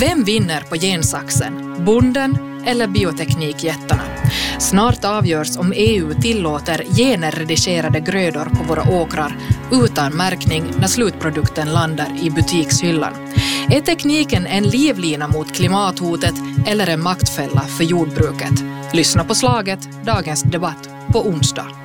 Vem vinner på gensaxen? Bonden eller bioteknikjättarna? Snart avgörs om EU tillåter generredigerade grödor på våra åkrar utan märkning när slutprodukten landar i butikshyllan. Är tekniken en livlina mot klimathotet eller en maktfälla för jordbruket? Lyssna på Slaget, dagens debatt, på onsdag.